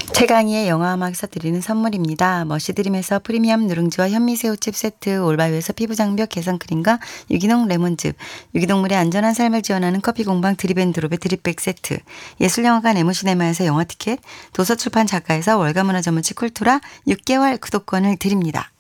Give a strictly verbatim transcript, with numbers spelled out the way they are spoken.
최강희의 영화음악에서 드리는 선물입니다. 머시드림에서 프리미엄 누룽지와 현미새우칩 세트, 올바이오에서 피부장벽 개선크림과 유기농 레몬즙, 유기동물의 안전한 삶을 지원하는 커피공방 드립앤드롭의 드립백 세트, 예술영화관 에모시네마에서 영화티켓, 도서출판 작가에서 월간문화 전문지 쿨투라 육 개월 구독권을 드립니다.